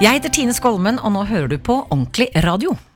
Jeg heter Tine Skolmen, og nå hører du på Ordentlig Radio.